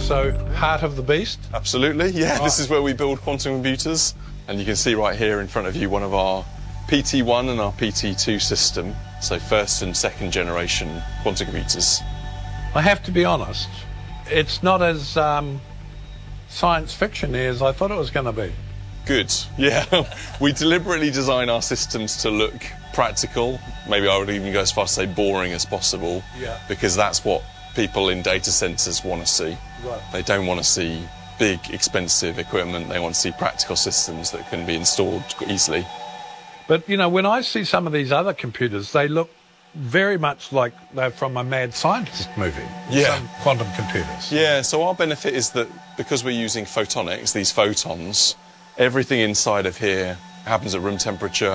So, heart of the beast? Absolutely, yeah. Right. This is where we build quantum computers. And you can see right here in front of you one of our PT1 and our PT2 system. So first and second generation quantum computers. I have to be honest, it's not as science fiction-y as I thought it was going to be. Good, yeah. We deliberately design our systems to look practical. Maybe I would even go as far as to say boring as possible. Yeah. Because that's what people in data centres want to see. Right. They don't want to see big, expensive equipment. They want to see practical systems that can be installed easily. But, you know, when I see some of these other computers, they look very much like they're from a mad scientist movie. Yeah. Some quantum computers. Yeah, so our benefit is that because we're using photonics, these photons, everything inside of here happens at room temperature.